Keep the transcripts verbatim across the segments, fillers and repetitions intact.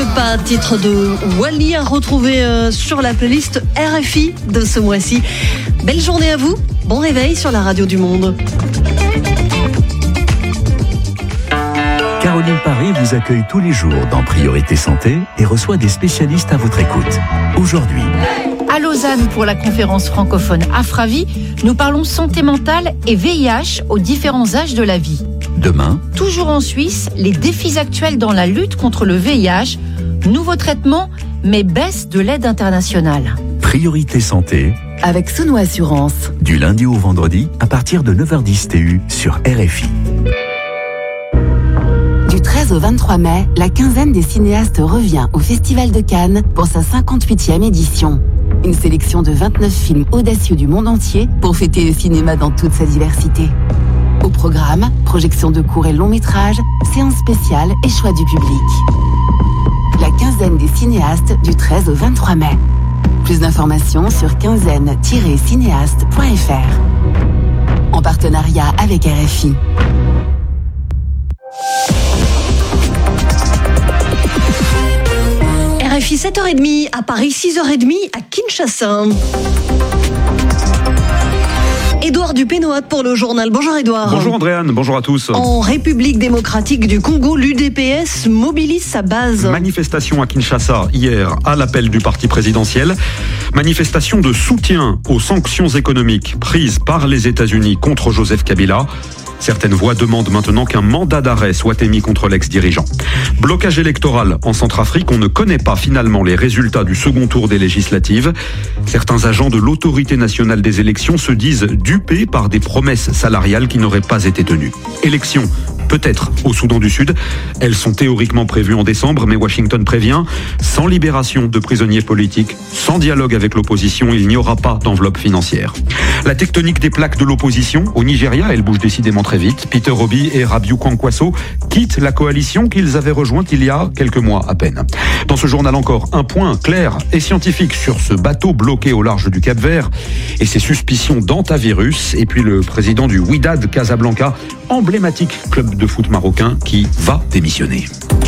le pas, titre de Wally à retrouver euh, sur la playlist R F I de ce mois-ci. Belle journée à vous, bon réveil sur la radio du Monde. Caroline Paré vous accueille tous les jours dans Priorité Santé et reçoit des spécialistes à votre écoute. Aujourd'hui, à Lausanne, pour la conférence francophone Afravi, nous parlons santé mentale et V I H aux différents âges de la vie. demain, Toujours en Suisse, les défis actuels dans la lutte contre le V I H, nouveaux traitements, mais baisse de l'aide internationale. Priorité Santé, avec Sono Assurance. du lundi au vendredi à partir de neuf heures dix T U sur R F I. Du treize au vingt-trois mai, la quinzaine des cinéastes revient au Festival de Cannes pour sa cinquante-huitième édition. Une sélection de vingt-neuf films audacieux du monde entier pour fêter le cinéma dans toute sa diversité. Au programme, projection de courts et longs métrages, séances spéciales et choix du public. La quinzaine des cinéastes du treize au vingt-trois mai. Plus d'informations sur quinzaine tiret cinéaste point F R. En partenariat avec R F I. R F I sept heures trente à Paris, six heures trente à Kinshasa. Édouard Dupénoat pour le journal. Bonjour Édouard. Bonjour Andréane, bonjour à tous. En République démocratique du Congo, l'U D P S mobilise sa base. Manifestation à Kinshasa hier à l'appel du parti présidentiel. Manifestation de soutien aux sanctions économiques prises par les États-Unis contre Joseph Kabila. Certaines voix demandent maintenant qu'un mandat d'arrêt soit émis contre l'ex-dirigeant. Blocage électoral en Centrafrique, on ne connaît pas finalement les résultats du second tour des législatives. Certains agents de l'autorité nationale des élections se disent dupés par des promesses salariales qui n'auraient pas été tenues. Élections, peut-être au Soudan du Sud. Elles sont théoriquement prévues en décembre, mais Washington prévient, sans libération de prisonniers politiques, sans dialogue avec l'opposition, il n'y aura pas d'enveloppe financière. La tectonique des plaques de l'opposition au Nigeria, elle bouge décidément très vite. Peter Obi et Rabiu Kwankwaso quittent la coalition qu'ils avaient rejointe il y a quelques mois à peine. Dans ce journal encore, un point clair et scientifique sur ce bateau bloqué au large du Cap-Vert et ses suspicions d'antavirus. Et puis le président du Wydad Casablanca, emblématique club de foot marocain, qui va démissionner.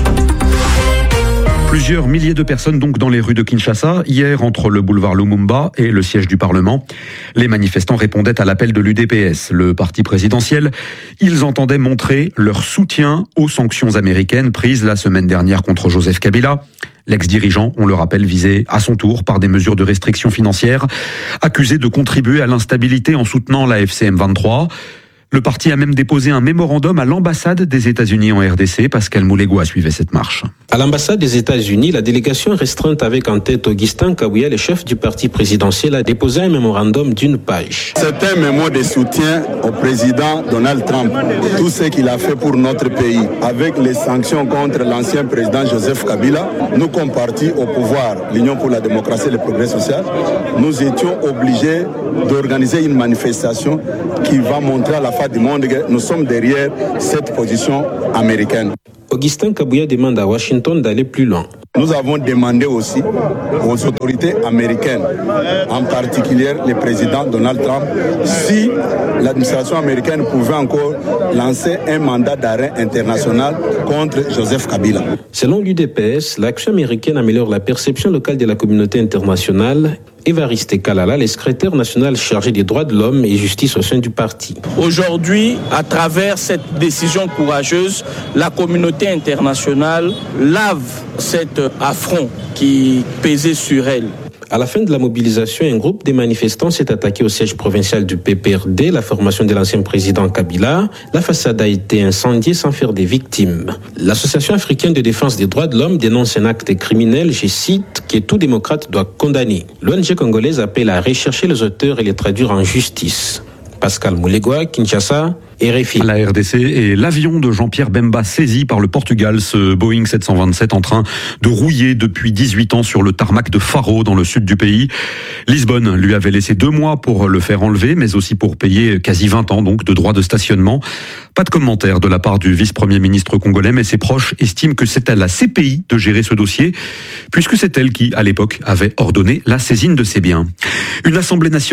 Plusieurs milliers de personnes donc dans les rues de Kinshasa, hier entre le boulevard Lumumba et le siège du Parlement. Les manifestants répondaient à l'appel de l'U D P S, le parti présidentiel. Ils entendaient montrer leur soutien aux sanctions américaines prises la semaine dernière contre Joseph Kabila. L'ex-dirigeant, on le rappelle, visé à son tour par des mesures de restriction financière, accusé de contribuer à l'instabilité en soutenant la F C M vingt-trois. Le parti a même déposé un mémorandum à l'ambassade des États-Unis en R D C. Pascal Moulegua suivait cette marche. À l'ambassade des États-Unis, la délégation restreinte avec en tête Augustin Kabouya, le chef du parti présidentiel, a déposé un mémorandum d'une page. C'est un mémo de soutien au président Donald Trump. Tout ce qu'il a fait pour notre pays, avec les sanctions contre l'ancien président Joseph Kabila, nous comme parti au pouvoir, l'Union pour la démocratie et le progrès social, nous étions obligés d'organiser une manifestation qui va montrer à la face du monde que nous sommes derrière cette position américaine. Augustin Kabouya demande à Washington d'aller plus loin. Nous avons demandé aussi aux autorités américaines, en particulier le président Donald Trump, si l'administration américaine pouvait encore lancer un mandat d'arrêt international contre Joseph Kabila. Selon l'U D P S, l'action américaine améliore la perception locale de la communauté internationale. Évariste Kalala, le secrétaire national chargé des droits de l'homme et justice au sein du parti. Aujourd'hui, à travers cette décision courageuse, la communauté internationale lave cet affront qui pesait sur elle. À la fin de la mobilisation, un groupe de manifestants s'est attaqué au siège provincial du P P R D, la formation de l'ancien président Kabila. La façade a été incendiée sans faire des victimes. L'Association africaine de défense des droits de l'homme dénonce un acte criminel, je cite, que tout démocrate doit condamner. L'O N G congolaise appelle à rechercher les auteurs et les traduire en justice. Pascal Moulegua, Kinshasa, R F I. La R D C et l'avion de Jean-Pierre Bemba saisi par le Portugal, ce Boeing sept cent vingt-sept en train de rouiller depuis dix-huit ans sur le tarmac de Faro dans le sud du pays. Lisbonne lui avait laissé deux mois pour le faire enlever, mais aussi pour payer quasi vingt ans donc de droits de stationnement. Pas de commentaire de la part du vice-premier ministre congolais, mais ses proches estiment que c'est à la C P I de gérer ce dossier, puisque c'est elle qui, à l'époque, avait ordonné la saisine de ses biens. Une assemblée nationale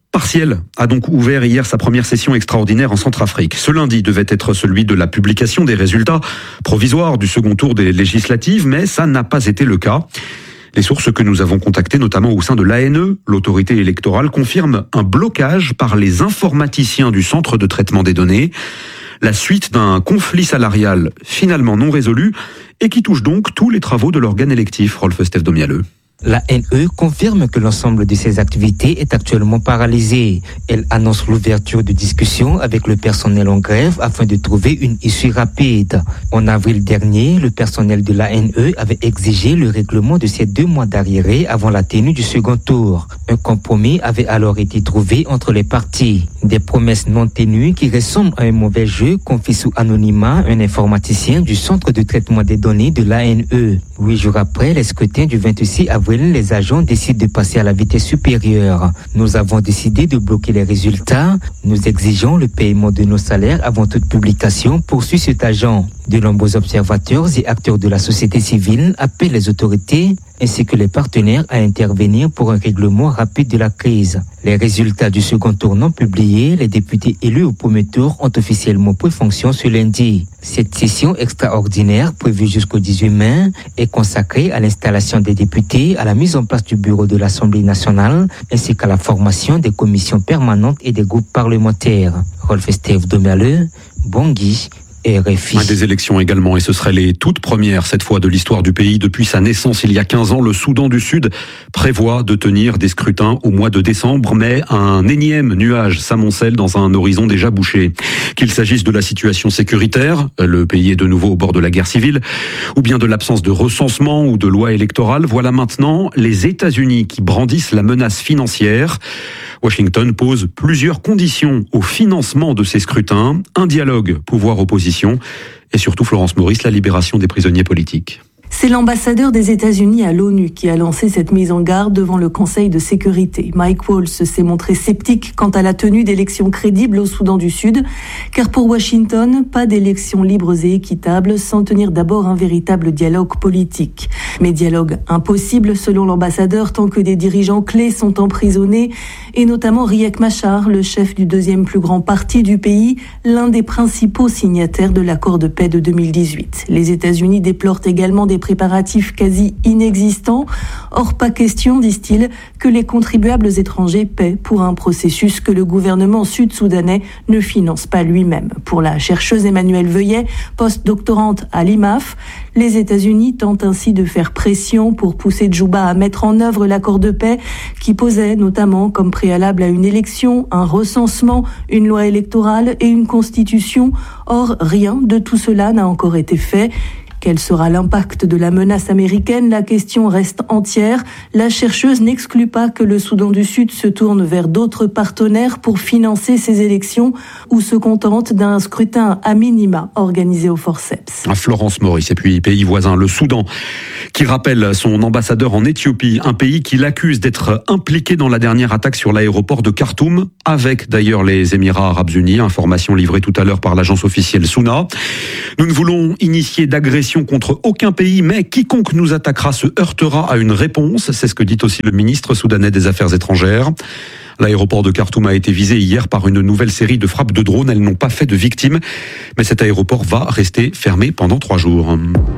partiel a donc ouvert hier sa première session extraordinaire en Centrafrique. Ce lundi devait être celui de la publication des résultats provisoires du second tour des législatives, mais ça n'a pas été le cas. Les sources que nous avons contactées, notamment au sein de l'A N E, l'autorité électorale, confirment un blocage par les informaticiens du centre de traitement des données. La suite d'un conflit salarial finalement non résolu et qui touche donc tous les travaux de l'organe électif. Rolf-Steve Domialeux. La N E confirme que l'ensemble de ses activités est actuellement paralysé. Elle annonce l'ouverture de discussions avec le personnel en grève afin de trouver une issue rapide. En avril dernier, le personnel de la N E avait exigé le règlement de ces deux mois d'arriérés avant la tenue du second tour. Un compromis avait alors été trouvé entre les parties. Des promesses non tenues qui ressemblent à un mauvais jeu, confie sous anonymat un informaticien du centre de traitement des données de l'A N E. Huit jours après les scrutins du vingt-six avril, les agents décident de passer à la vitesse supérieure. Nous avons décidé de bloquer les résultats. Nous exigeons le paiement de nos salaires avant toute publication, poursuit cet agent. De nombreux observateurs et acteurs de la société civile appellent les autorités ainsi que les partenaires à intervenir pour un règlement rapide de la crise. Les résultats du second tour non publiés, les députés élus au premier tour ont officiellement pris fonction ce lundi. Cette session extraordinaire, prévue jusqu'au dix-huit mai, est consacrée à l'installation des députés, à la mise en place du bureau de l'Assemblée nationale, ainsi qu'à la formation des commissions permanentes et des groupes parlementaires. Rolf-Steve Domialeux, Bangui, R F I. Des élections également, et ce seraient les toutes premières cette fois de l'histoire du pays. Depuis sa naissance il y a quinze ans, le Soudan du Sud prévoit de tenir des scrutins au mois de décembre, mais un énième nuage s'amoncelle dans un horizon déjà bouché. Qu'il s'agisse de la situation sécuritaire, le pays est de nouveau au bord de la guerre civile, ou bien de l'absence de recensement ou de loi électorale, voilà maintenant les États-Unis qui brandissent la menace financière. Washington pose plusieurs conditions au financement de ces scrutins, un dialogue pouvoir-opposition et surtout, Florence Maurice, la libération des prisonniers politiques. C'est l'ambassadeur des États-Unis à l'ONU qui a lancé cette mise en garde devant le Conseil de sécurité. Mike Waltz s'est montré sceptique quant à la tenue d'élections crédibles au Soudan du Sud, car pour Washington, pas d'élections libres et équitables sans tenir d'abord un véritable dialogue politique. Mais dialogue impossible selon l'ambassadeur tant que des dirigeants clés sont emprisonnés, et notamment Riek Machar, le chef du deuxième plus grand parti du pays, l'un des principaux signataires de l'accord de paix de deux mille dix-huit. Les États-Unis déplorent également des préparatifs quasi inexistants. Or, pas question, disent-ils, que les contribuables étrangers paient pour un processus que le gouvernement sud-soudanais ne finance pas lui-même. Pour la chercheuse Emmanuelle Veuillet, post-doctorante à l'I M A F, les États-Unis tentent ainsi de faire pression pour pousser Djouba à mettre en œuvre l'accord de paix qui posait notamment comme préalable à une élection, un recensement, une loi électorale et une constitution. Or, rien de tout cela n'a encore été fait. Quel sera l'impact de la menace américaine? La question reste entière. La chercheuse n'exclut pas que le Soudan du Sud se tourne vers d'autres partenaires pour financer ces élections ou se contente d'un scrutin à minima organisé au forceps. À Florence Maurice, et puis pays voisin, le Soudan, qui rappelle son ambassadeur en Éthiopie, un pays qui l'accuse d'être impliqué dans la dernière attaque sur l'aéroport de Khartoum, avec d'ailleurs les Émirats Arabes Unis, information livrée tout à l'heure par l'agence officielle Souna. Nous ne voulons initier d'agression contre aucun pays, mais quiconque nous attaquera se heurtera à une réponse. C'est ce que dit aussi le ministre soudanais des Affaires étrangères. L'aéroport de Khartoum a été visé hier par une nouvelle série de frappes de drones. Elles n'ont pas fait de victimes, mais cet aéroport va rester fermé pendant trois jours.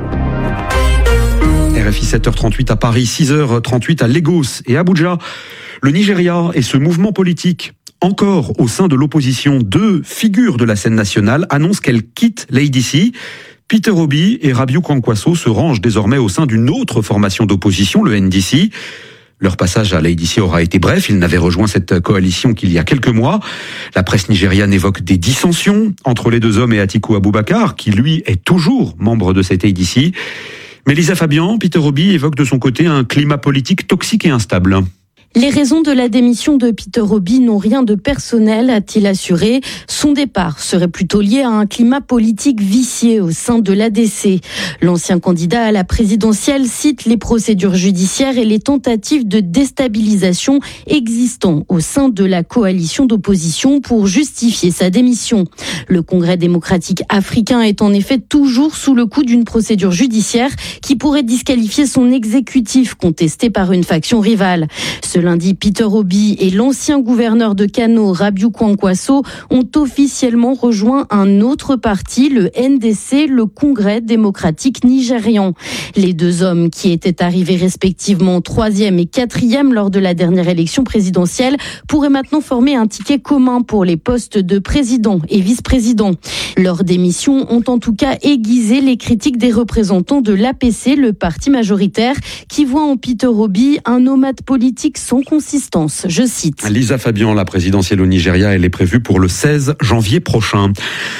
R F I sept heures trente-huit à Paris, six heures trente-huit à Lagos et Abuja. Le Nigeria et ce mouvement politique, encore au sein de l'opposition, deux figures de la scène nationale annoncent qu'elles quittent l'A D C. Peter Obi et Rabiu Kwankwaso se rangent désormais au sein d'une autre formation d'opposition, le N D C. Leur passage à l'A D C aura été bref, ils n'avaient rejoint cette coalition qu'il y a quelques mois. La presse nigériane évoque des dissensions entre les deux hommes et Atiku Abubakar, qui lui est toujours membre de cette A D C. Mais Lisa Fabian, Peter Obi évoque de son côté un climat politique toxique et instable. Les raisons de la démission de Peter Obi n'ont rien de personnel, a-t-il assuré. Son départ serait plutôt lié à un climat politique vicié au sein de l'A D C. L'ancien candidat à la présidentielle cite les procédures judiciaires et les tentatives de déstabilisation existant au sein de la coalition d'opposition pour justifier sa démission. Le Congrès démocratique africain est en effet toujours sous le coup d'une procédure judiciaire qui pourrait disqualifier son exécutif contesté par une faction rivale. Ce lundi, Peter Obi et l'ancien gouverneur de Kano, Rabiu Kwankwaso, ont officiellement rejoint un autre parti, le N D C, le Congrès démocratique nigérian. Les deux hommes, qui étaient arrivés respectivement troisième et quatrième lors de la dernière élection présidentielle, pourraient maintenant former un ticket commun pour les postes de président et vice-président. Leurs démissions ont en tout cas aiguisé les critiques des représentants de l'A P C, le parti majoritaire, qui voit en Peter Obi un nomade politique sans consistance. Je cite. Lisa Fabian, la présidentielle au Nigeria, elle est prévue pour le seize janvier prochain.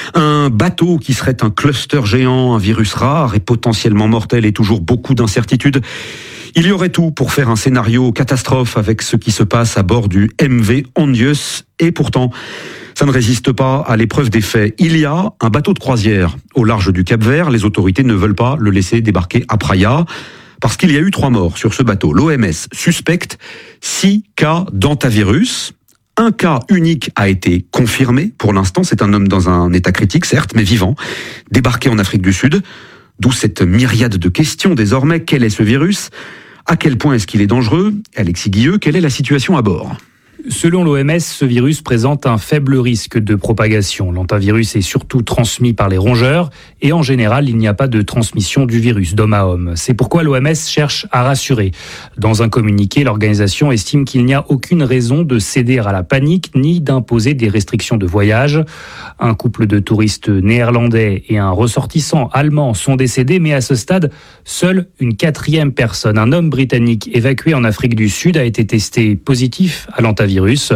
Un bateau qui serait un cluster géant, un virus rare et potentiellement mortel et toujours beaucoup d'incertitudes. Il y aurait tout pour faire un scénario catastrophe avec ce qui se passe à bord du M V Ondius. Et pourtant, ça ne résiste pas à l'épreuve des faits. Il y a un bateau de croisière au large du Cap-Vert. Les autorités ne veulent pas le laisser débarquer à Praia parce qu'il y a eu trois morts sur ce bateau. L'O M S suspecte six cas d'hantavirus. Un cas unique a été confirmé. Pour l'instant, c'est un homme dans un état critique, certes, mais vivant, débarqué en Afrique du Sud. D'où cette myriade de questions désormais. Quel est ce virus ? À quel point est-ce qu'il est dangereux ? Alexis Guilleux, quelle est la situation à bord ? Selon l'O M S, ce virus présente un faible risque de propagation. L'hantavirus est surtout transmis par les rongeurs et en général, il n'y a pas de transmission du virus d'homme à homme. C'est pourquoi l'O M S cherche à rassurer. Dans un communiqué, l'organisation estime qu'il n'y a aucune raison de céder à la panique ni d'imposer des restrictions de voyage. Un couple de touristes néerlandais et un ressortissant allemand sont décédés, mais à ce stade, seule une quatrième personne, un homme britannique évacué en Afrique du Sud, a été testé positif à l'hantavirus.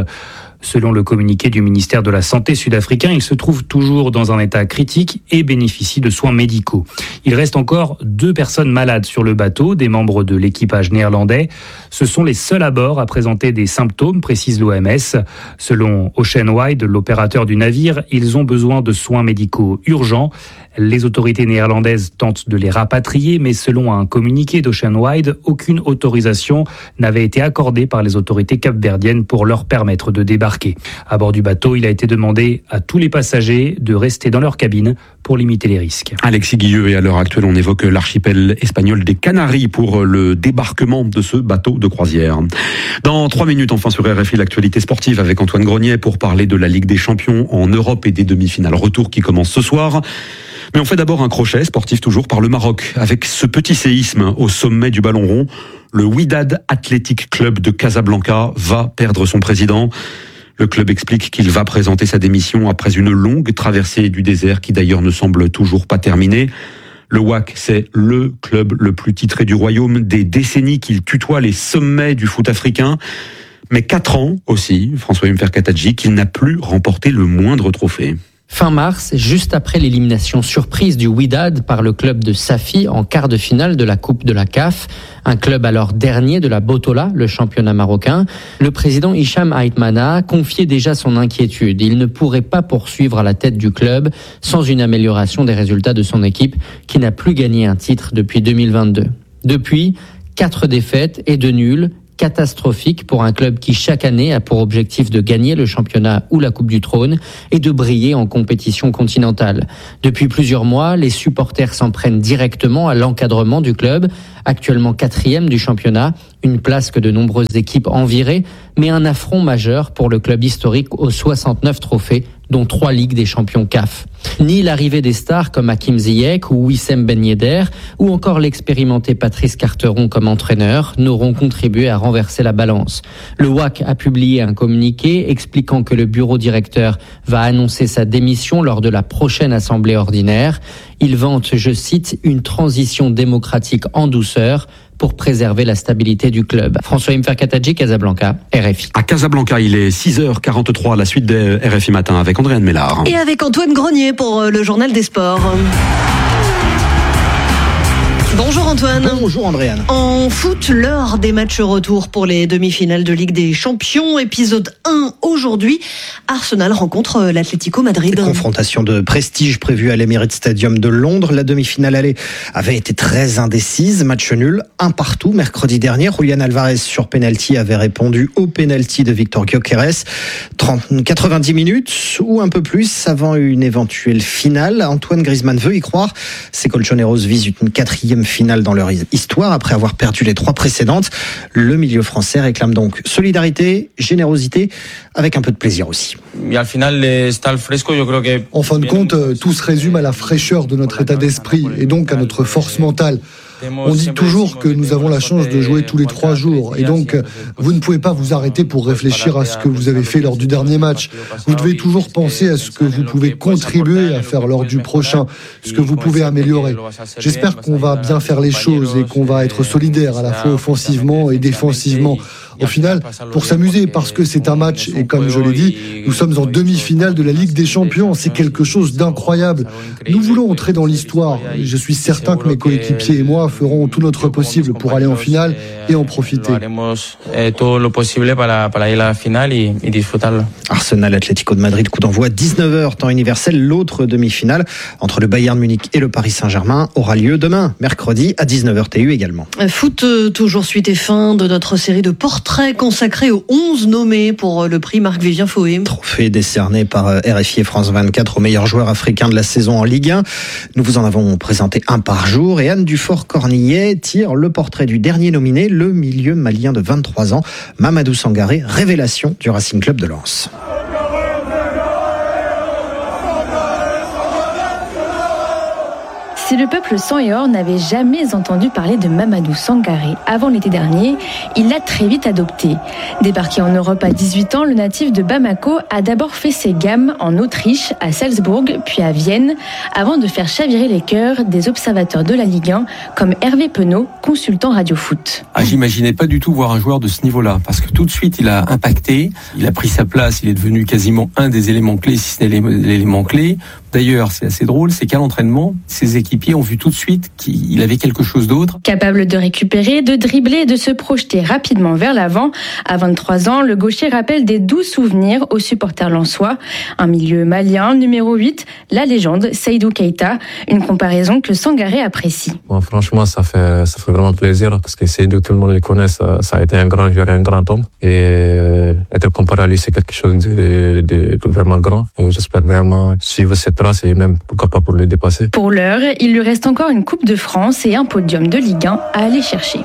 Selon le communiqué du ministère de la Santé sud-africain, il se trouve toujours dans un état critique et bénéficie de soins médicaux. Il reste encore deux personnes malades sur le bateau, des membres de l'équipage néerlandais. Ce sont les seuls à bord à présenter des symptômes, précise l'O M S. Selon Ocean Wide, l'opérateur du navire, ils ont besoin de soins médicaux urgents. Les autorités néerlandaises tentent de les rapatrier, mais selon un communiqué d'Ocean Wide, aucune autorisation n'avait été accordée par les autorités capverdiennes pour leur permettre de débarquer. À bord du bateau, il a été demandé à tous les passagers de rester dans leur cabine pour limiter les risques. Alexis Guilleux, et à l'heure actuelle, on évoque l'archipel espagnol des Canaries pour le débarquement de ce bateau de croisière. Dans trois minutes, enfin sur R F I, l'actualité sportive avec Antoine Grenier pour parler de la Ligue des Champions en Europe et des demi-finales retour qui commencent ce soir. Mais on fait d'abord un crochet sportif toujours par le Maroc, avec ce petit séisme au sommet du ballon rond. Le Wydad Athletic Club de Casablanca va perdre son président. Le club explique qu'il va présenter sa démission après une longue traversée du désert qui d'ailleurs ne semble toujours pas terminée. Le W A C, c'est le club le plus titré du royaume, des décennies qu'il tutoie les sommets du foot africain. Mais quatre ans aussi, François Mferkatadji, qu'il n'a plus remporté le moindre trophée. Fin mars, juste après l'élimination surprise du Wydad par le club de Safi en quart de finale de la Coupe de la C A F, un club alors dernier de la Botola, le championnat marocain, le président Hicham Aïtmana confiait déjà son inquiétude. Il ne pourrait pas poursuivre à la tête du club sans une amélioration des résultats de son équipe qui n'a plus gagné un titre depuis deux mille vingt-deux. Depuis, quatre défaites et deux nuls, catastrophique pour un club qui chaque année a pour objectif de gagner le championnat ou la Coupe du Trône et de briller en compétition continentale. Depuis plusieurs mois, les supporters s'en prennent directement à l'encadrement du club, actuellement quatrième du championnat, une place que de nombreuses équipes envieraient, mais un affront majeur pour le club historique aux soixante-neuf trophées, dont trois Ligues des champions C A F. Ni l'arrivée des stars comme Hakim Ziyech ou Wissem Ben Yedder, ou encore l'expérimenté Patrice Carteron comme entraîneur, n'auront contribué à renverser la balance. Le W A C a publié un communiqué expliquant que le bureau directeur va annoncer sa démission lors de la prochaine assemblée ordinaire. Il vante, je cite, une transition démocratique en douceur pour préserver la stabilité du club. François Mferkatadji, Casablanca, R F I. À Casablanca, il est six heures quarante-trois à la suite des R F I Matin avec Andréane Mélard. Et avec Antoine Grenier pour le journal des sports. Bonjour Antoine. Bonjour Andréane. En foot, l'heure des matchs retour pour les demi-finales de Ligue des Champions. Épisode un aujourd'hui. Arsenal rencontre l'Atlético Madrid. Confrontation de prestige prévue à l'Emirates Stadium de Londres. La demi-finale aller avait été très indécise. Match nul, un partout mercredi dernier. Julián Álvarez sur penalty avait répondu au penalty de Victor Gyökeres. quatre-vingt-dix minutes ou un peu plus avant une éventuelle finale. Antoine Griezmann veut y croire. Ses Colchoneros visent une quatrième finale dans leur histoire après avoir perdu les trois précédentes. Le milieu français réclame donc solidarité, générosité, avec un peu de plaisir aussi. En fin de compte, tout se résume à la fraîcheur de notre état d'esprit et donc à notre force mentale. On dit toujours que nous avons la chance de jouer tous les trois jours et donc vous ne pouvez pas vous arrêter pour réfléchir à ce que vous avez fait lors du dernier match. Vous devez toujours penser à ce que vous pouvez contribuer à faire lors du prochain, ce que vous pouvez améliorer. J'espère qu'on va bien faire les choses et qu'on va être solidaires à la fois offensivement et défensivement. Au final, pour s'amuser, parce que c'est un match, et comme je l'ai dit, nous sommes en demi-finale de la Ligue des Champions, c'est quelque chose d'incroyable. Nous voulons entrer dans l'histoire, et je suis certain que mes coéquipiers et moi ferons tout notre possible pour aller en finale et en profiter. Arsenal Atlético de Madrid, coup d'envoi dix-neuf heures, temps universel. L'autre demi-finale entre le Bayern Munich et le Paris Saint-Germain aura lieu demain, mercredi, à dix-neuf heures T U également. Foot, toujours suite et fin de notre série de portraits consacré aux onze nommés pour le prix Marc-Vivien Foé. Trophée décerné par R F I et France vingt-quatre aux meilleurs joueurs africains de la saison en Ligue un. Nous vous en avons présenté un par jour et Anne Dufort-Cornillet tire le portrait du dernier nominé, le milieu malien de vingt-trois ans, Mamadou Sangaré, révélation du Racing Club de Lens. Si le peuple sang et or n'avait jamais entendu parler de Mamadou Sangaré avant l'été dernier, il l'a très vite adopté. Débarqué en Europe à dix-huit ans, le natif de Bamako a d'abord fait ses gammes en Autriche, à Salzbourg, puis à Vienne, avant de faire chavirer les cœurs des observateurs de la Ligue un, comme Hervé Penaud, consultant Radio Foot. Ah, j'imaginais pas du tout voir un joueur de ce niveau-là, parce que tout de suite il a impacté, il a pris sa place, il est devenu quasiment un des éléments clés, si ce n'est l'élément clé. D'ailleurs, c'est assez drôle, c'est qu'à l'entraînement, ses équipiers ont vu tout de suite qu'il avait quelque chose d'autre. Capable de récupérer, de dribbler et de se projeter rapidement vers l'avant, à vingt-trois ans, le gaucher rappelle des doux souvenirs aux supporters lensois. Un milieu malien, numéro huit, la légende Seydou Keita, une comparaison que Sangaré apprécie. Bon, franchement, ça fait, ça fait vraiment plaisir, parce que Seydou, tout le monde le connaît, ça, ça a été un grand joueur et un grand homme. Et euh, être comparé à lui, c'est quelque chose de, de, de vraiment grand. Et j'espère vraiment suivre cette et même pourquoi pas pour le dépasser. Pour l'heure, il lui reste encore une Coupe de France et un podium de Ligue un à aller chercher.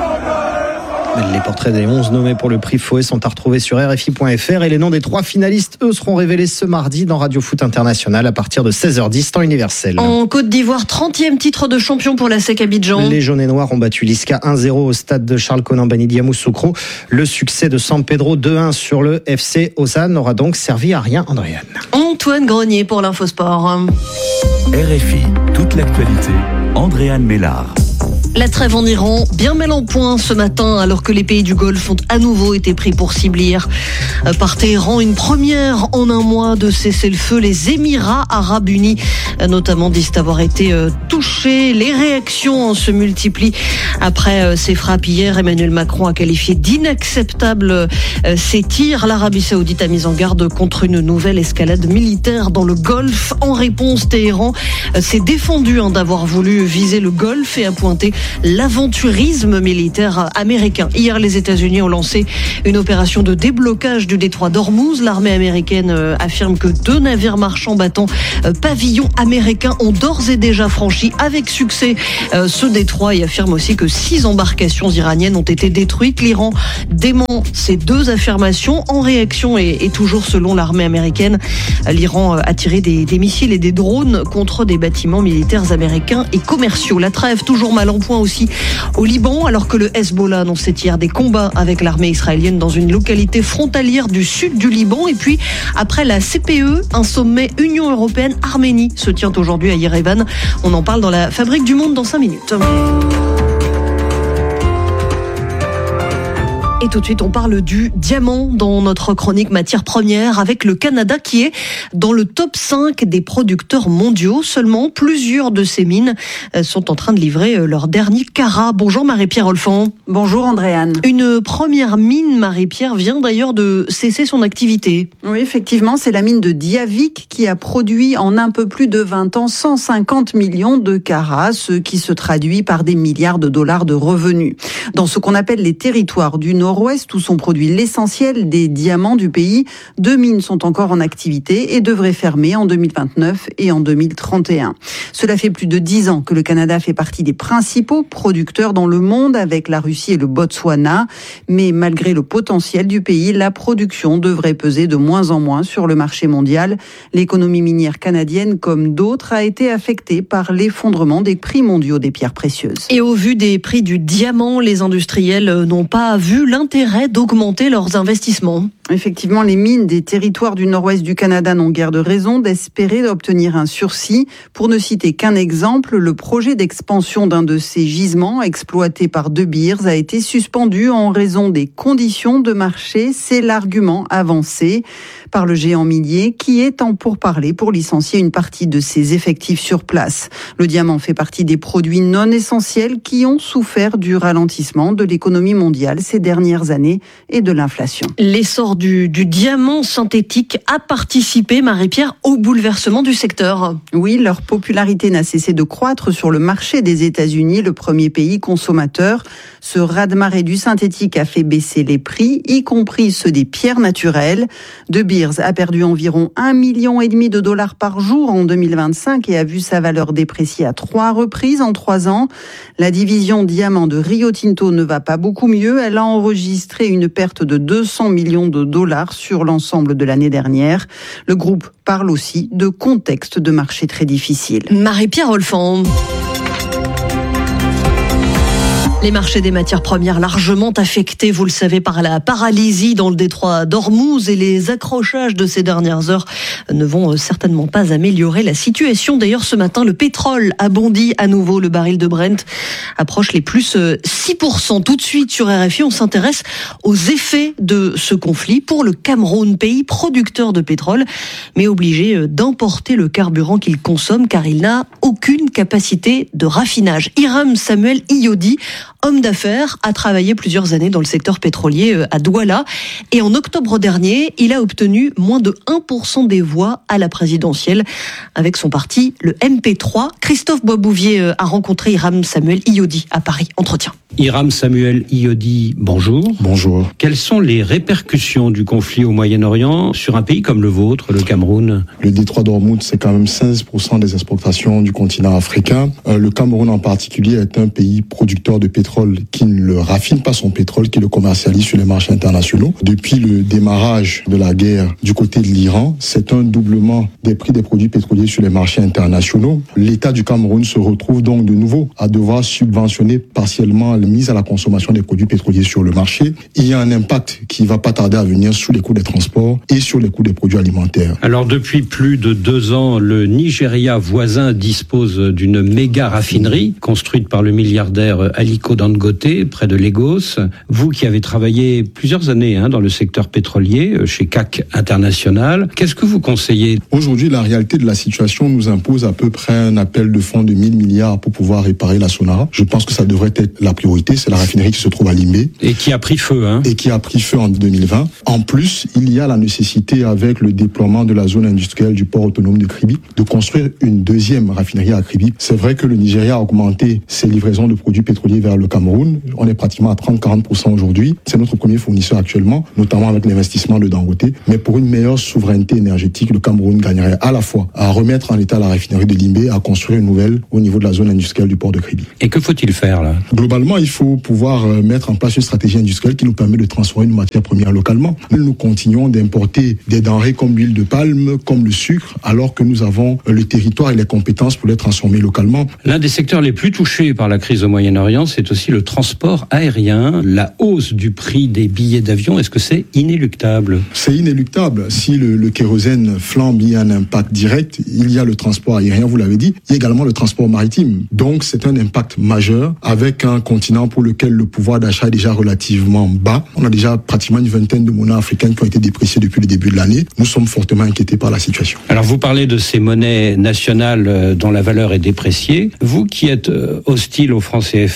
Les portraits des onze nommés pour le prix Foé sont à retrouver sur R F I point F R et les noms des trois finalistes, eux, seront révélés ce mardi dans Radio Foot International à partir de seize heures dix, temps universel. En Côte d'Ivoire, trentième titre de champion pour la S E C Abidjan. Les jaunes et noirs ont battu l'I S C A un zéro au stade de Charles Konan Banidi à Yamoussoukro. Le succès de San Pedro deux un sur le F C Ozan n'aura donc servi à rien, Andréane. Antoine Grenier pour l'Infosport. R F I, toute l'actualité, Andréane Mélard. La trêve en Iran, bien mêle en point ce matin, alors que les pays du Golfe ont à nouveau été pris pour cible hier. Par Téhéran, une première en un mois de cessez-le-feu. Les Émirats Arabes Unis, notamment, disent avoir été touchés. Les réactions se multiplient après ces frappes hier. Emmanuel Macron a qualifié d'inacceptables ces tirs. L'Arabie Saoudite a mis en garde contre une nouvelle escalade militaire dans le Golfe. En réponse, Téhéran s'est défendu d'avoir voulu viser le Golfe et a pointé l'aventurisme militaire américain. Hier, les États-Unis ont lancé une opération de déblocage du détroit d'Ormuz. L'armée américaine affirme que deux navires marchands battant pavillon américain ont d'ores et déjà franchi avec succès ce détroit et affirme aussi que six embarcations iraniennes ont été détruites. L'Iran dément ces deux affirmations. En réaction, et, et toujours selon l'armée américaine, l'Iran a tiré des, des missiles et des drones contre des bâtiments militaires américains et commerciaux. La trêve toujours mal en point aussi au Liban, alors que le Hezbollah annonçait hier des combats avec l'armée israélienne dans une localité frontalière du sud du Liban. Et puis, après la C P E, un sommet Union européenne-Arménie se tient aujourd'hui à Yerevan. On en parle dans la Fabrique du Monde dans cinq minutes. Et tout de suite, on parle du diamant dans notre chronique matière première avec le Canada qui est dans le top cinq des producteurs mondiaux. Seulement, plusieurs de ces mines sont en train de livrer leur dernier carat. Bonjour Marie-Pierre Olfan. Bonjour Andréane. Une première mine, Marie-Pierre, vient d'ailleurs de cesser son activité. Oui, effectivement, c'est la mine de Diavik qui a produit en un peu plus de vingt ans cent cinquante millions de carats, ce qui se traduit par des milliards de dollars de revenus. Dans ce qu'on appelle les territoires du Nord, nord-ouest où sont produits l'essentiel des diamants du pays. Deux mines sont encore en activité et devraient fermer en deux mille vingt-neuf et en deux mille trente et un. Cela fait plus de dix ans que le Canada fait partie des principaux producteurs dans le monde avec la Russie et le Botswana. Mais malgré le potentiel du pays, la production devrait peser de moins en moins sur le marché mondial. L'économie minière canadienne, comme d'autres, a été affectée par l'effondrement des prix mondiaux des pierres précieuses. Et au vu des prix du diamant, les industriels n'ont pas vu l'intérêt d'augmenter leurs investissements. Effectivement, les mines des territoires du nord-ouest du Canada n'ont guère de raison d'espérer obtenir un sursis. Pour ne citer qu'un exemple, le projet d'expansion d'un de ces gisements exploité par De Beers a été suspendu en raison des conditions de marché. C'est l'argument avancé par le géant minier qui est en pourparlers pour licencier une partie de ses effectifs sur place. Le diamant fait partie des produits non essentiels qui ont souffert du ralentissement de l'économie mondiale ces dernières années et de l'inflation. L'essor du, du diamant synthétique a participé, Marie-Pierre, au bouleversement du secteur. Oui, leur popularité n'a cessé de croître sur le marché des États-Unis, le premier pays consommateur. Ce raz-de-marée du synthétique a fait baisser les prix, y compris ceux des pierres naturelles. De Beers a perdu environ un million et demi de dollars par jour en deux mille vingt-cinq et a vu sa valeur déprécier à trois reprises en trois ans. La division diamant de Rio Tinto ne va pas beaucoup mieux. Elle a enregistré une perte de deux cents millions de dollars sur l'ensemble de l'année dernière. Le groupe parle aussi de contexte de marché très difficile. Marie-Pierre Olfand. Les marchés des matières premières largement affectés, vous le savez, par la paralysie dans le détroit d'Ormuz et les accrochages de ces dernières heures ne vont certainement pas améliorer la situation. D'ailleurs, ce matin, le pétrole a bondi à nouveau. Le baril de Brent approche les plus six pour cent. Tout de suite, sur R F I, on s'intéresse aux effets de ce conflit pour le Cameroun, pays producteur de pétrole, mais obligé d'importer le carburant qu'il consomme car il n'a aucune capacité de raffinage. Hiram Samuel Iyodi, homme d'affaires, a travaillé plusieurs années dans le secteur pétrolier à Douala. Et en octobre dernier, il a obtenu moins de un pour cent des voix à la présidentielle avec son parti, le M P trois. Christophe Boisbouvier a rencontré Hiram Samuel Iyodi à Paris. Entretien. Hiram Samuel Iyodi, bonjour. Bonjour. Quelles sont les répercussions du conflit au Moyen-Orient sur un pays comme le vôtre, le Cameroun ? Le détroit d'Ormuz, c'est quand même seize pour cent des exportations du continent africain. Euh, le Cameroun en particulier est un pays producteur de pétrole qui ne le raffine pas son pétrole, qui le commercialise sur les marchés internationaux. Depuis le démarrage de la guerre du côté de l'Iran, c'est un doublement des prix des produits pétroliers sur les marchés internationaux. L'État du Cameroun se retrouve donc de nouveau à devoir subventionner partiellement la mise à la consommation des produits pétroliers sur le marché. Il y a un impact qui va pas tarder à venir sur les coûts des transports et sur les coûts des produits alimentaires. Alors depuis plus de deux ans, le Nigeria voisin dispose d'une méga raffinerie construite par le milliardaire Aliko Dangote près de Lagos. Vous qui avez travaillé plusieurs années hein, dans le secteur pétrolier chez C A C International, qu'est-ce que vous conseillez ? Aujourd'hui, la réalité de la situation nous impose à peu près un appel de fonds de mille milliards pour pouvoir réparer la Sonara. Je pense que ça devrait être la priorité. C'est la raffinerie qui se trouve à Limbe. Et qui a pris feu. Hein. Et qui a pris feu en deux mille vingt. En plus, il y a la nécessité, avec le déploiement de la zone industrielle du port autonome de Kribi, de construire une deuxième raffinerie à Kribi. C'est vrai que le Nigeria a augmenté ses livraisons de produits pétroliers vers le Cameroun. On est pratiquement à trente à quarante pour cent aujourd'hui. C'est notre premier fournisseur actuellement, notamment avec l'investissement de Dangote. Mais pour une meilleure souveraineté énergétique, le Cameroun gagnerait à la fois à remettre en état la raffinerie de Limbe, à construire une nouvelle au niveau de la zone industrielle du port de Kribi. Et que faut-il faire là ? Globalement, il faut pouvoir mettre en place une stratégie industrielle qui nous permet de transformer une matière première localement. Nous continuons d'importer des denrées comme l'huile de palme, comme le sucre, alors que nous avons le territoire et les compétences pour les transformer localement. L'un des secteurs les plus touchés par la crise au Moyen-Orient, c'est aussi le transport aérien. La hausse du prix des billets d'avion, est-ce que c'est inéluctable ? C'est inéluctable. Si le, le kérosène flambe, il y a un impact direct. Il y a le transport aérien, vous l'avez dit. Il y a également le transport maritime. Donc, c'est un impact majeur avec un continent pour lequel le pouvoir d'achat est déjà relativement bas. On a déjà pratiquement une vingtaine de monnaies africaines qui ont été dépréciées depuis le début de l'année. Nous sommes fortement inquiétés par la situation. Alors, vous parlez de ces monnaies nationales dont la valeur est dépréciée. Vous qui êtes hostile au franc C F A, est-ce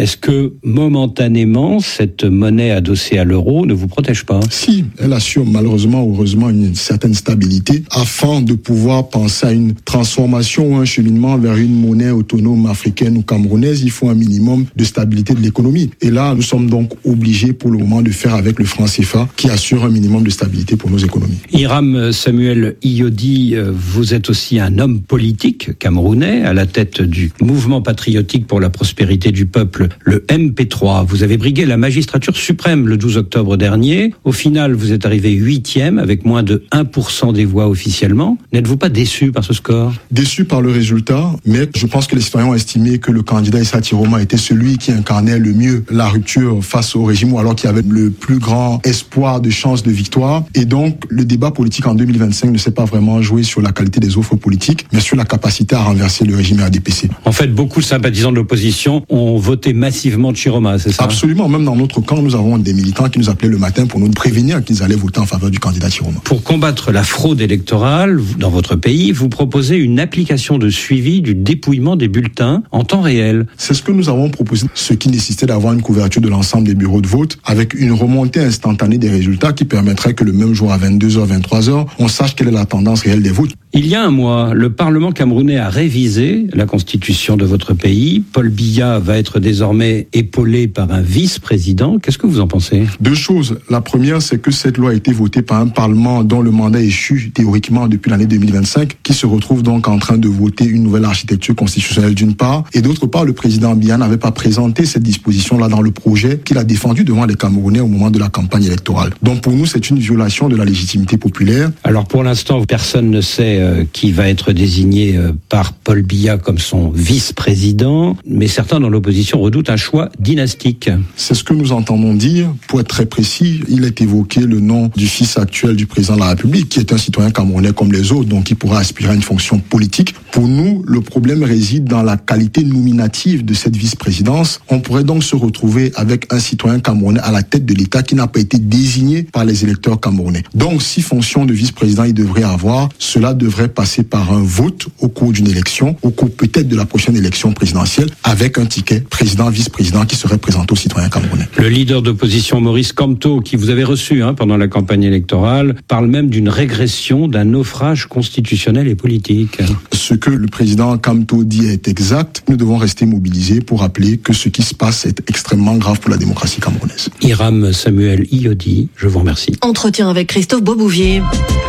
Est-ce que momentanément, cette monnaie adossée à l'euro ne vous protège pas? Si, elle assure malheureusement ou heureusement une certaine stabilité afin de pouvoir penser à une transformation ou un cheminement vers une monnaie autonome africaine ou camerounaise. Il faut un minimum de stabilité de l'économie. Et là, nous sommes donc obligés pour le moment de faire avec le franc C F A qui assure un minimum de stabilité pour nos économies. Hiram Samuel Iyodi, vous êtes aussi un homme politique camerounais à la tête du mouvement patriotique pour la prospérité du peuple, le M P trois. Vous avez brigué la magistrature suprême le douze octobre dernier. Au final, vous êtes arrivé huitième avec moins de un pour cent des voix officiellement. N'êtes-vous pas déçu par ce score? Déçu par le résultat, mais je pense que les citoyens ont estimé que le candidat Issa Tiroma était celui qui incarnait le mieux la rupture face au régime, ou alors qui avait le plus grand espoir de chance de victoire. Et donc, le débat politique en deux mille vingt-cinq ne s'est pas vraiment joué sur la qualité des offres politiques, mais sur la capacité à renverser le régime R D P C. En fait, beaucoup de sympathisants de l'opposition ont voté massivement Chiroma, c'est ça? Absolument. Même dans notre camp, nous avons des militants qui nous appelaient le matin pour nous prévenir qu'ils allaient voter en faveur du candidat Chiroma. Pour combattre la fraude électorale dans votre pays, vous proposez une application de suivi du dépouillement des bulletins en temps réel. C'est ce que nous avons proposé, ce qui nécessitait d'avoir une couverture de l'ensemble des bureaux de vote avec une remontée instantanée des résultats qui permettrait que le même jour à vingt-deux heures, vingt-trois heures, on sache quelle est la tendance réelle des votes. Il y a un mois, le Parlement camerounais a révisé la constitution de votre pays. Paul Biya va être désormais épaulé par un vice-président. Qu'est-ce que vous en pensez? Deux choses. La première, c'est que cette loi a été votée par un Parlement dont le mandat échut théoriquement depuis l'année deux mille vingt-cinq, qui se retrouve donc en train de voter une nouvelle architecture constitutionnelle d'une part, et d'autre part, le président Biya n'avait pas présenté cette disposition-là dans le projet qu'il a défendu devant les Camerounais au moment de la campagne électorale. Donc pour nous, c'est une violation de la légitimité populaire. Alors pour l'instant, personne ne sait euh, qui va être désigné euh, par Paul Biya comme son vice-président, mais certains dans l'opposition redoutent un choix dynastique. C'est ce que nous entendons dire. Pour être très précis, il est évoqué le nom du fils actuel du président de la République, qui est un citoyen camerounais comme les autres, donc qui pourra aspirer à une fonction politique. Pour nous, le problème réside dans la qualité nominative de cette vice-présidence. On pourrait donc se retrouver avec un citoyen camerounais à la tête de l'État qui n'a pas été désigné par les électeurs camerounais. Donc, si fonction de vice-président il devrait avoir, cela devrait passer par un vote au cours d'une élection, au cours peut-être de la prochaine élection présidentielle, avec un ticket président-vice-président qui serait présenté aux citoyens camerounais. Le leader d'opposition Maurice Kamto, qui vous avez reçu hein, pendant la campagne électorale, parle même d'une régression, d'un naufrage constitutionnel et politique. Ce que le président Kamto dit est exact. Nous devons rester mobilisés pour rappeler que ce qui se passe est extrêmement grave pour la démocratie camerounaise. Hiram Samuel Iyodi, je vous remercie. Entretien avec Christophe Boisbouvier.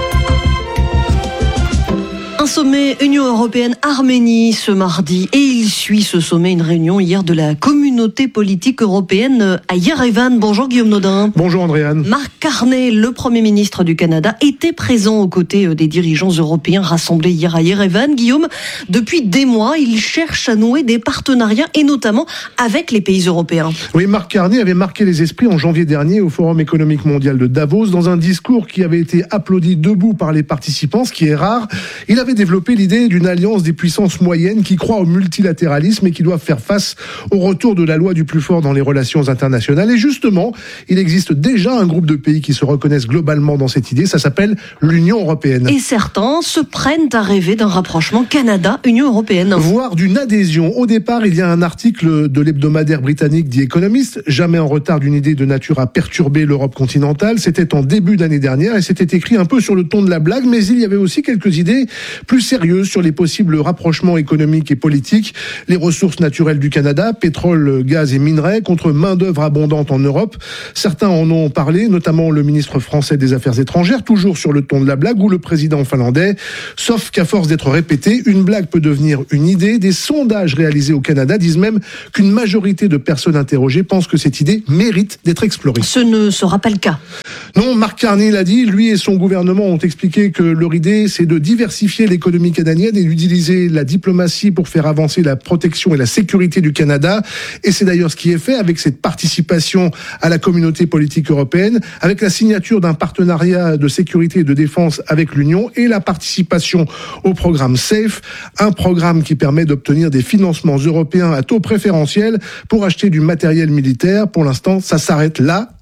Un sommet Union européenne-Arménie ce mardi, et il suit ce sommet une réunion hier de la communauté politique européenne à Yerevan. Bonjour Guillaume Nodin. Bonjour Andréane. Mark Carney, le Premier ministre du Canada, était présent aux côtés des dirigeants européens rassemblés hier à Yerevan. Guillaume, depuis des mois, il cherche à nouer des partenariats, et notamment avec les pays européens. Oui, Mark Carney avait marqué les esprits en janvier dernier au Forum économique mondial de Davos, dans un discours qui avait été applaudi debout par les participants, ce qui est rare. Il avait développé l'idée d'une alliance des puissances moyennes qui croient au multilatéralisme et qui doivent faire face au retour de la loi du plus fort dans les relations internationales. Et justement, il existe déjà un groupe de pays qui se reconnaissent globalement dans cette idée. Ça s'appelle l'Union européenne. Et certains se prennent à rêver d'un rapprochement Canada-Union européenne. Voire d'une adhésion. Au départ, il y a un article de l'hebdomadaire britannique The Economist, jamais en retard d'une idée de nature à perturber l'Europe continentale. C'était en début d'année dernière et c'était écrit un peu sur le ton de la blague, mais il y avait aussi quelques idées plus sérieuses sur les possibles rapprochements économiques et politiques. Les ressources naturelles du Canada, pétrole, gaz et minerais, contre main-d'œuvre abondante en Europe. Certains en ont parlé, notamment le ministre français des Affaires étrangères, toujours sur le ton de la blague, ou le président finlandais. Sauf qu'à force d'être répété, une blague peut devenir une idée. Des sondages réalisés au Canada disent même qu'une majorité de personnes interrogées pensent que cette idée mérite d'être explorée. Ce ne sera pas le cas. Non, Mark Carney l'a dit, lui et son gouvernement ont expliqué que leur idée, c'est de diversifier l'économie canadienne et d'utiliser la diplomatie pour faire avancer la protection et la sécurité du Canada. Et c'est d'ailleurs ce qui est fait avec cette participation à la communauté politique européenne, avec la signature d'un partenariat de sécurité et de défense avec l'Union et la participation au programme SAFE, un programme qui permet d'obtenir des financements européens à taux préférentiel pour acheter du matériel militaire. Pour l'instant, ça s'arrête là.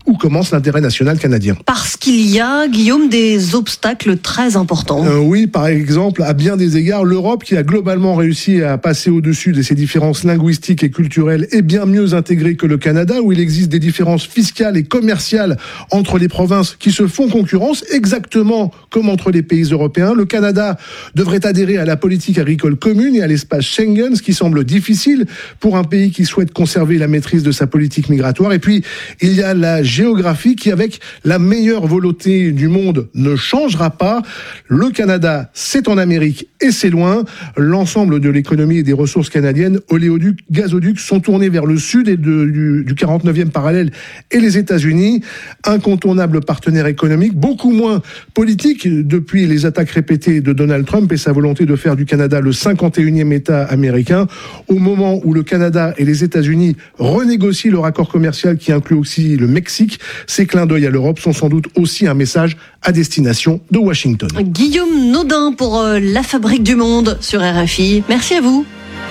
où commence l'intérêt national canadien. Parce qu'il y a, Guillaume, des obstacles très importants. Euh, oui, par exemple, à bien des égards, l'Europe qui a globalement réussi à passer au-dessus de ses différences linguistiques et culturelles est bien mieux intégrée que le Canada, où il existe des différences fiscales et commerciales entre les provinces qui se font concurrence, exactement comme entre les pays européens. Le Canada devrait adhérer à la politique agricole commune et à l'espace Schengen, ce qui semble difficile pour un pays qui souhaite conserver la maîtrise de sa politique migratoire. Et puis, il y a la géographie qui, avec la meilleure volonté du monde, ne changera pas. Le Canada, c'est en Amérique et c'est loin. L'ensemble de l'économie et des ressources canadiennes, oléoducs, gazoducs, sont tournés vers le sud et de, du, du quarante-neuvième parallèle et les États-Unis. Incontournable partenaire économique, beaucoup moins politique depuis les attaques répétées de Donald Trump et sa volonté de faire du Canada le cinquante et unième État américain. Au moment où le Canada et les États-Unis renégocient leur accord commercial qui inclut aussi le Mexique, ces clins d'œil à l'Europe sont sans doute aussi un message à destination de Washington. Guillaume Naudin pour euh, La Fabrique du Monde sur R F I. Merci à vous.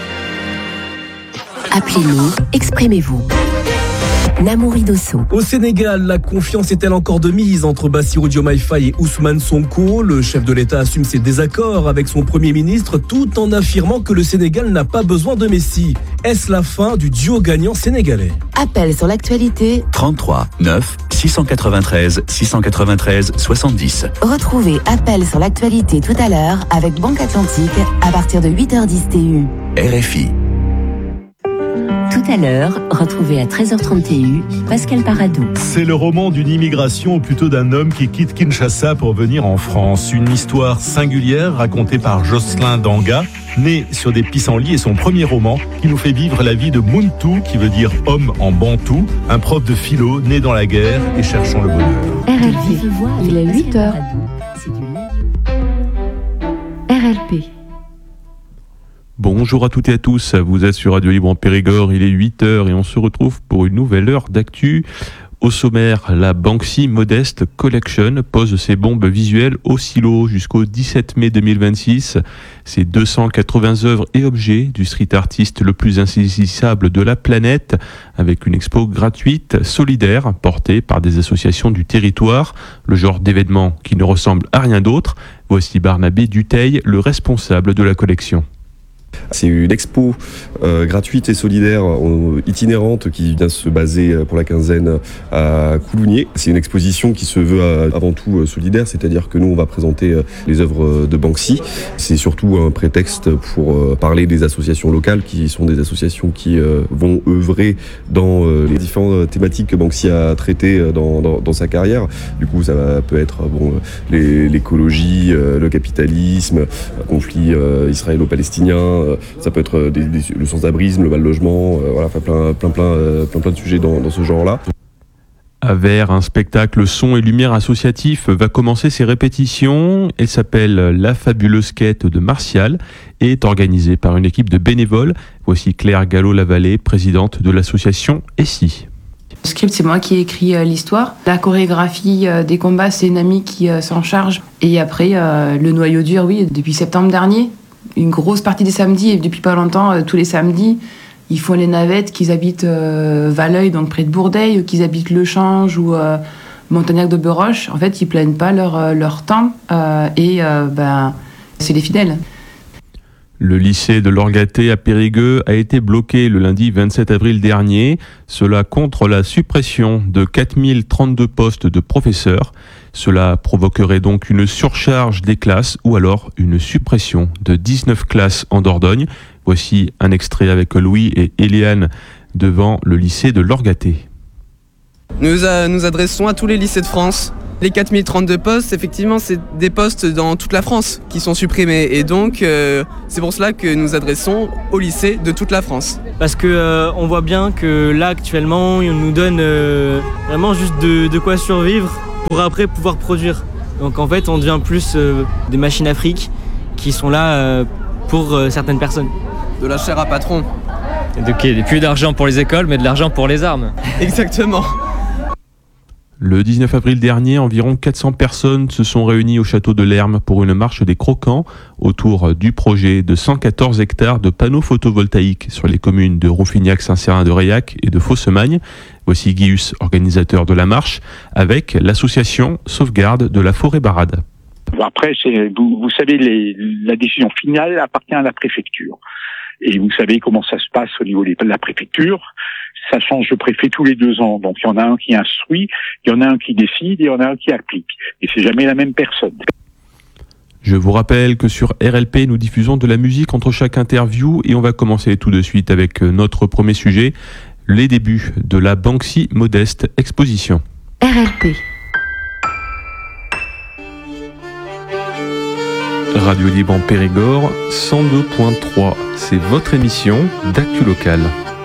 Appelez-nous, exprimez-vous. Namouri Dosso. Au Sénégal, la confiance est-elle encore de mise entre Bassirou Diomaye Faye et Ousmane Sonko? Le chef de l'État assume ses désaccords avec son Premier ministre tout en affirmant que le Sénégal n'a pas besoin de Messi. Est-ce la fin du duo gagnant sénégalais? Appel sur l'actualité. trente-trois neuf six cent quatre-vingt-treize six cent quatre-vingt-treize soixante-dix. Retrouvez Appel sur l'actualité tout à l'heure avec Banque Atlantique à partir de huit heures dix T U. R F I. Tout à l'heure, retrouvez à treize heures trente T U Pascal Paradou. C'est le roman d'une immigration, ou plutôt d'un homme qui quitte Kinshasa pour venir en France. Une histoire singulière racontée par Jocelyn Danga, né sur des pissenlits, et son premier roman qui nous fait vivre la vie de Muntu, qui veut dire homme en bantou, un prof de philo né dans la guerre et cherchant le bonheur. R L P, il est huit heures. R L P. Bonjour à toutes et à tous, vous êtes sur Radio Libre en Périgord, il est huit heures et on se retrouve pour une nouvelle heure d'actu. Au sommaire, la Banksy Modest Collection pose ses bombes visuelles au silo jusqu'au dix-sept mai deux mille vingt-six. Ces deux cent quatre-vingts œuvres et objets du street artiste le plus insaisissable de la planète, avec une expo gratuite, solidaire, portée par des associations du territoire, le genre d'événement qui ne ressemble à rien d'autre. Voici Barnabé Dutheil, le responsable de la collection. C'est une expo euh, gratuite et solidaire euh, itinérante qui vient se baser euh, pour la quinzaine à Coulounier. C'est une exposition qui se veut euh, avant tout euh, solidaire, c'est-à-dire que nous on va présenter euh, les œuvres de Banksy. C'est surtout un prétexte pour euh, parler des associations locales qui sont des associations qui euh, vont œuvrer dans euh, les différentes thématiques que Banksy a traitées euh, dans, dans, dans sa carrière. Du coup ça va, peut être bon, les, l'écologie, euh, le capitalisme, le conflit euh, israélo-palestinien. Ça peut être des, des, le sans-abrisme, le mal-logement, euh, voilà, enfin plein, plein, plein, euh, plein, plein de sujets dans, dans ce genre-là. À Vers, un spectacle son et lumière associatif va commencer ses répétitions. Elle s'appelle La fabuleuse quête de Martial et est organisée par une équipe de bénévoles. Voici Claire Gallo-Lavallée, présidente de l'association Essie. Le script, c'est moi qui ai écrit euh, l'histoire. La chorégraphie euh, des combats, c'est une amie qui euh, s'en charge. Et après, euh, le noyau dur, oui, depuis septembre dernier. Une grosse partie des samedis, et depuis pas longtemps, euh, tous les samedis, ils font les navettes, qu'ils habitent euh, Valeuil, donc près de Bourdeil, ou qu'ils habitent Le Change ou euh, Montagnac de Beroche. En fait, ils plaignent pas leur, euh, leur temps euh, et euh, ben, c'est les fidèles. Le lycée de l'Orgaté à Périgueux a été bloqué le lundi vingt-sept avril dernier. Cela contre la suppression de quatre mille trente-deux postes de professeurs. Cela provoquerait donc une surcharge des classes ou alors une suppression de dix-neuf classes en Dordogne. Voici un extrait avec Louis et Eliane devant le lycée de l'Orgaté. Nous a, nous adressons à tous les lycées de France. Les quatre mille trente-deux postes, effectivement, c'est des postes dans toute la France qui sont supprimés. Et donc, euh, c'est pour cela que nous adressons aux lycées de toute la France. Parce qu'on euh, voit bien que là, actuellement, on nous donne euh, vraiment juste de, de quoi survivre pour après pouvoir produire. Donc en fait, on devient plus euh, des machines à fric qui sont là euh, pour euh, certaines personnes. De la chair à patron. Ok, plus d'argent pour les écoles, mais de l'argent pour les armes. Exactement. Le dix-neuf avril dernier, environ quatre cents personnes se sont réunies au château de Lermes pour une marche des croquants autour du projet de cent quatorze hectares de panneaux photovoltaïques sur les communes de Rouffignac, Saint-Cérin-de-Réac et de Faussemagne. Voici Guius, organisateur de la marche, avec l'association Sauvegarde de la Forêt Barade. Après, c'est, vous, vous savez, les, la décision finale appartient à la préfecture. Et vous savez comment ça se passe au niveau de la préfecture. Ça change de préfet tous les deux ans. Donc il y en a un qui instruit, il y en a un qui décide et il y en a un qui applique. Et c'est jamais la même personne. Je vous rappelle que sur R L P, nous diffusons de la musique entre chaque interview et on va commencer tout de suite avec notre premier sujet, les débuts de la Banksy Modeste Exposition. R L P. Radio Libre en Périgord, cent deux point trois. C'est votre émission d'actu locale.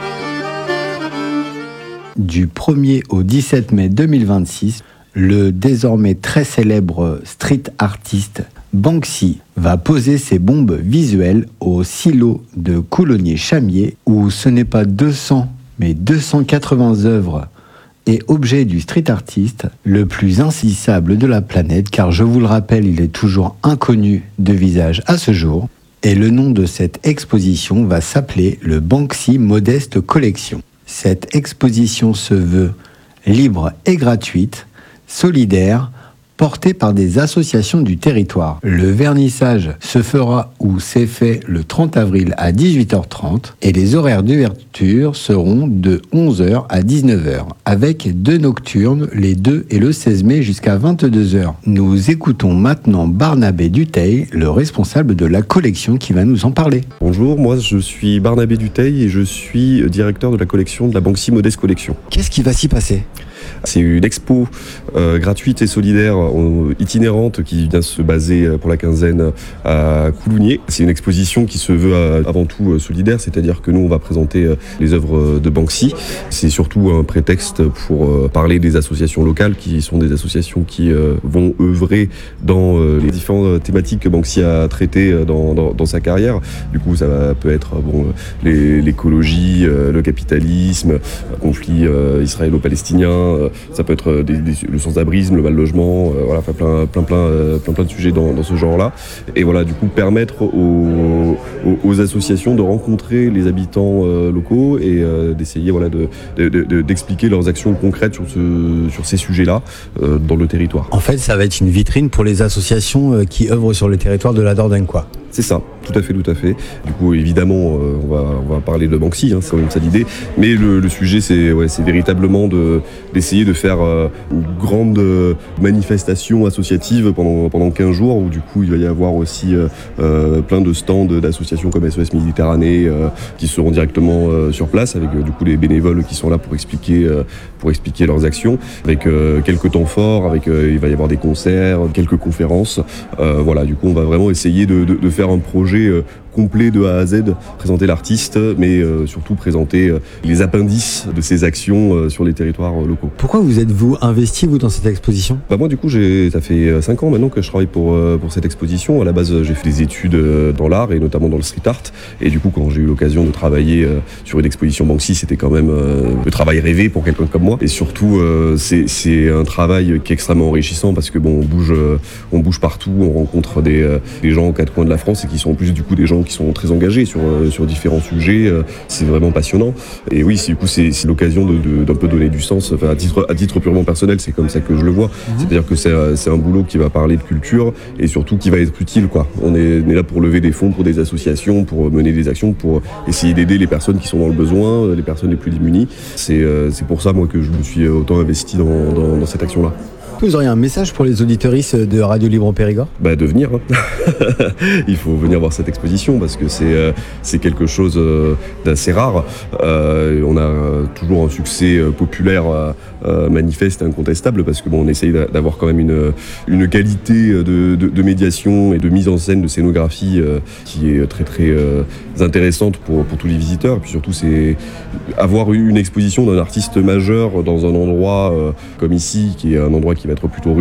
Du premier au dix-sept mai deux mille vingt-six, le désormais très célèbre street artiste Banksy va poser ses bombes visuelles au silo de Coulommiers-Chamiers, où ce n'est pas deux cents mais deux cent quatre-vingts œuvres et objets du street artiste le plus insaisissable de la planète, car je vous le rappelle, il est toujours inconnu de visage à ce jour. Et le nom de cette exposition va s'appeler le Banksy Modeste Collection. Cette exposition se veut libre et gratuite, solidaire, portée par des associations du territoire. Le vernissage se fera ou s'est fait le trente avril à dix-huit heures trente et les horaires d'ouverture seront de onze heures à dix-neuf heures, avec deux nocturnes les deux et le seize mai jusqu'à vingt-deux heures. Nous écoutons maintenant Barnabé Dutheil, le responsable de la collection, qui va nous en parler. Bonjour, moi je suis Barnabé Dutheil et je suis directeur de la collection de la Banksy Modeste Collection. Qu'est-ce qui va s'y passer ? C'est une expo euh, gratuite et solidaire euh, itinérante qui vient se baser pour la quinzaine à Coulommiers. C'est une exposition qui se veut euh, avant tout euh, solidaire, c'est-à-dire que nous on va présenter euh, les œuvres de Banksy. C'est surtout un prétexte pour euh, parler des associations locales qui sont des associations qui euh, vont œuvrer dans euh, les différentes thématiques que Banksy a traitées euh, dans, dans, dans sa carrière. Du coup ça va, peut être bon, les, l'écologie, euh, le capitalisme, le conflit euh, israélo-palestinien, euh, ça peut être des, des, le sans-abrisme, le mal-logement, euh, voilà, enfin plein, plein, plein, euh, plein, plein de sujets dans, dans ce genre-là. Et voilà, du coup, permettre aux, aux, aux associations de rencontrer les habitants euh, locaux et euh, d'essayer, voilà, de, de, de, d'expliquer leurs actions concrètes sur, ce, sur ces sujets-là euh, dans le territoire. En fait, ça va être une vitrine pour les associations euh, qui œuvrent sur le territoire de la Dordogne, quoi. C'est ça, tout à fait, tout à fait. Du coup, évidemment, euh, on, va, on va parler de Banksy, hein, c'est quand même ça l'idée. Mais le, le sujet, c'est, ouais, c'est véritablement de, d'essayer de faire euh, une grande euh, manifestation associative pendant, pendant quinze jours, où du coup, il va y avoir aussi euh, euh, plein de stands d'associations comme S O S Méditerranée euh, qui seront directement euh, sur place, avec euh, du coup les bénévoles qui sont là pour expliquer, euh, pour expliquer leurs actions, avec euh, quelques temps forts, avec, euh, il va y avoir des concerts, quelques conférences. Euh, voilà, du coup, on va vraiment essayer de, de, de faire un projet euh, complet de A à Z, présenter l'artiste, mais euh, surtout présenter euh, les appendices de ses actions euh, sur les territoires euh, locaux. Pourquoi vous êtes-vous investi, vous, dans cette exposition ? Bah moi, du coup, j'ai, ça fait cinq ans maintenant que je travaille pour, euh, pour cette exposition. À la base, j'ai fait des études euh, dans l'art, et notamment dans le street art. Et du coup, quand j'ai eu l'occasion de travailler euh, sur une exposition Banksy, c'était quand même euh, le travail rêvé pour quelqu'un comme moi. Et surtout, euh, c'est, c'est un travail qui est extrêmement enrichissant, parce que bon, on bouge, euh, on bouge partout, on rencontre des, euh, des gens aux quatre coins de la France, et qui sont en plus, du coup, des gens qui sont très engagés sur, sur différents sujets. C'est vraiment passionnant. Et oui, c'est, du coup, c'est, c'est l'occasion de, de, d'un peu donner du sens. Enfin, à titre, à titre purement personnel, c'est comme ça que je le vois. Mmh. C'est-à-dire que c'est, c'est un boulot qui va parler de culture et surtout qui va être utile, quoi. On est, on est là pour lever des fonds pour des associations, pour mener des actions, pour essayer d'aider les personnes qui sont dans le besoin, les personnes les plus démunies. C'est, c'est pour ça, moi, que je me suis autant investi dans, dans, dans cette action-là. Vous auriez un message pour les auditeuristes de Radio Libre en Périgord ? Bah de venir. Hein. Il faut venir voir cette exposition parce que c'est, euh, c'est quelque chose euh, d'assez rare. Euh, on a toujours un succès euh, populaire euh, manifeste et incontestable parce que bon, on essaye d'avoir quand même une, une qualité de, de, de médiation et de mise en scène de scénographie euh, qui est très très euh, intéressante pour, pour tous les visiteurs. Et puis surtout, c'est avoir une exposition d'un artiste majeur dans un endroit euh, comme ici, qui est un endroit qui va être plutôt